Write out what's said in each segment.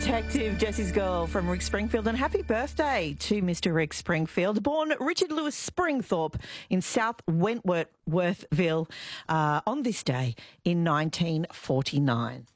Detective Jessie's girl from Rick Springfield, and happy birthday to Mr. Rick Springfield, born Richard Lewis Springthorpe in South Wentworthville on this day in 1949.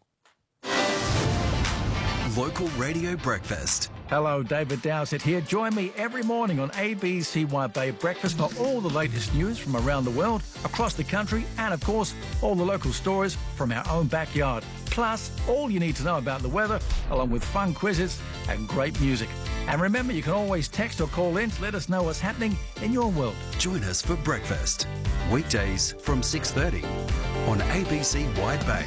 Local Radio Breakfast. Hello, David Dowsett here. Join me every morning on ABC White Bay Breakfast for all the latest news from around the world, across the country, and of course, all the local stories from our own backyard. Plus, all you need to know about the weather, along with fun quizzes and great music. And remember, you can always text or call in to let us know what's happening in your world. Join us for breakfast. Weekdays from 6:30 on ABC White Bay.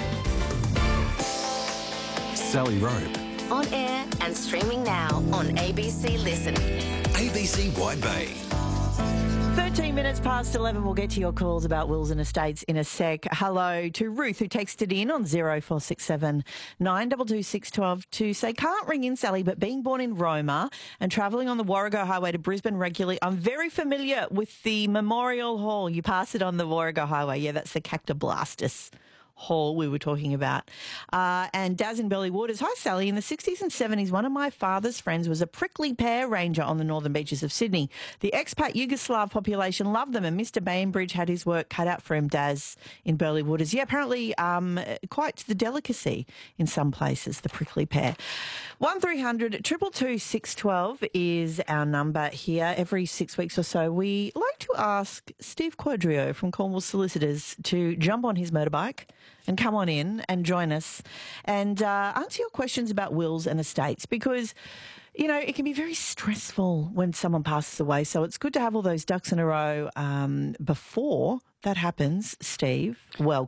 Sally Rope. On air and streaming now on ABC Listen. ABC White Bay. 13 minutes past 11. We'll get to your calls about wills and estates in a sec. Hello to Ruth, who texted in on 0467 922 612 to say, can't ring in, Sally, but being born in Roma and travelling on the Warrego Highway to Brisbane regularly, I'm very familiar with the Memorial Hall. You pass it on the Warrego Highway. Yeah, that's the Cactoblastus Hall we were talking about. And Daz in Burleigh Waters. Hi, Sally. In the 60s and 70s, one of my father's friends was a prickly pear ranger on the northern beaches of Sydney. The expat Yugoslav population loved them, and Mr. Bainbridge had his work cut out for him, Daz in Burleigh Waters. Yeah, apparently quite the delicacy in some places, the prickly pear. 1300 222 612 is our number here. Every 6 weeks or so, we like to ask Steve Quadrio from Cornwall Solicitors to jump on his motorbike and come on in and join us and answer your questions about wills and estates, because, you know, it can be very stressful when someone passes away. So it's good to have all those ducks in a row before that happens. Steve, welcome.